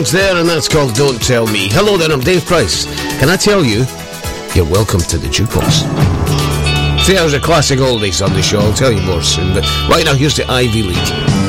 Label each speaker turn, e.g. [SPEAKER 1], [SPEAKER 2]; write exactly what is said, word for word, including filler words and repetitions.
[SPEAKER 1] It's there, and that's called Don't Tell Me. Hello there, I'm Dave Price. Can I tell you, you're welcome to the Jukebox. Three hours of classic oldies on the show. I'll tell you more soon, but right now here's the Ivy League.